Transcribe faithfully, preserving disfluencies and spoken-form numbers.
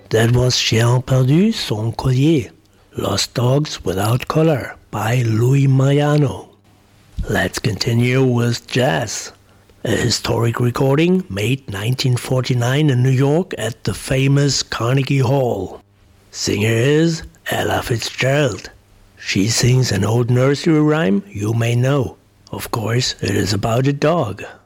That was Chien Perdu, Son Collier, Lost Dogs Without Color by Louis Mariano. Let's continue with jazz. A historic recording made nineteen forty-nine in New York at the famous Carnegie Hall. Singer is Ella Fitzgerald. She sings an old nursery rhyme you may know. Of course, it is about a dog.